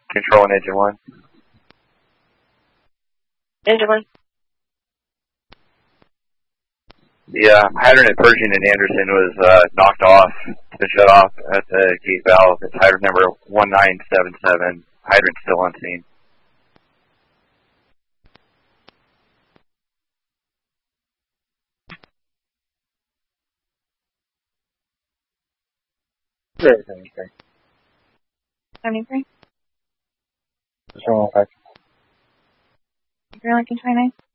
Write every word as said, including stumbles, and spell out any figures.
Controlling engine one. Engine one. The uh, hydrant at Pershing and Anderson was uh, knocked off to shut off at the gate valve. It's hydrant number one nine seven seven. Hydrant still unseen. seventy-three. seventy-three. Zero five. You're like in twenty-nine.